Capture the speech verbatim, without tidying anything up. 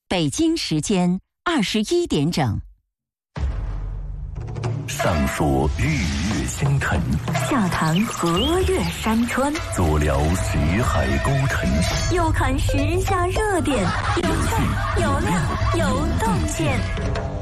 北京时间二十一点整。 上说日月星辰， 下谈河岳山川， 左聊徐海沟沉， 右看时下热点，有趣有料有洞见。